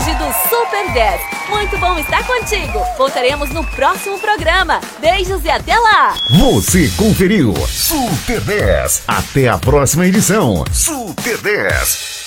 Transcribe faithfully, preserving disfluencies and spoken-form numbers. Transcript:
hoje do Super dez. Muito bom estar contigo. Voltaremos no próximo programa. Beijos e até lá. Você conferiu Super dez. Até a próxima edição. Super dez.